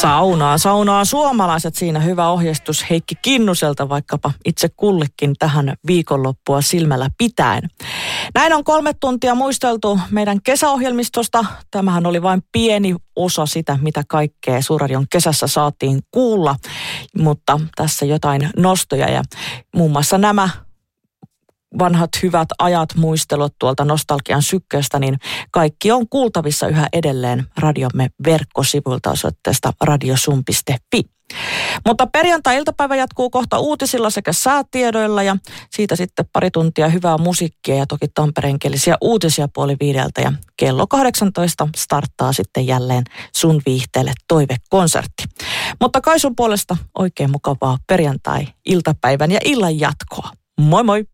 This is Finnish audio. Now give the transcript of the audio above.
Saunaa suomalaiset, siinä hyvä ohjeistus Heikki Kinnuselta vaikkapa itse kullekin tähän viikonloppua silmällä pitäen. Näin on 3 tuntia muisteltu meidän kesäohjelmistosta. Tämähän oli vain pieni osa sitä, mitä kaikkea Suurradion kesässä saatiin kuulla, mutta tässä jotain nostoja ja muun muassa nämä vanhat hyvät ajat muistelut tuolta nostalgian sykkeestä, niin kaikki on kuultavissa yhä edelleen radiomme verkkosivuilta osoitteesta radiosum.fi. Mutta perjantai-iltapäivä jatkuu kohta uutisilla sekä säätiedoilla ja siitä sitten pari tuntia hyvää musiikkia ja toki tampereenkielisiä uutisia 4:30 ja kello 18 starttaa sitten jälleen sun viihteelle toivekonsertti. Mutta Kaisun puolesta oikein mukavaa perjantai-iltapäivän ja illan jatkoa. Moi moi!